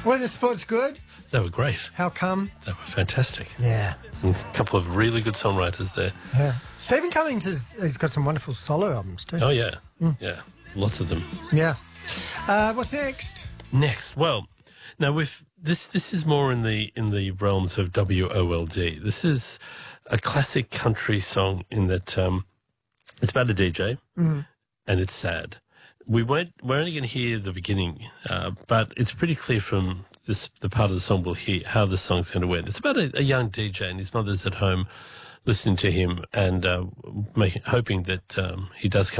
Were the sports good? They were great. How come? They were fantastic. Yeah. And a couple of really good songwriters there. Yeah. Stephen Cummings he's got some wonderful solo albums too. Oh, yeah. Yeah. Lots of them. Yeah. What's next? Next, well, now with this is more in the realms of WOLD. This is a classic country song in that it's about a DJ and it's sad. We're only going to hear the beginning, but it's pretty clear from the part of the song we'll hear how the song's going to end. It's about a young DJ and his mother's at home listening to him and hoping that he does come